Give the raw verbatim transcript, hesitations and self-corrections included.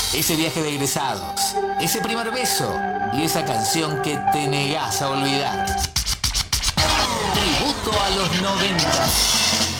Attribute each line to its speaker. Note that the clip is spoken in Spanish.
Speaker 1: Ese viaje de egresados, ese primer beso y esa canción que te negás a olvidar. Tributo a los noventa.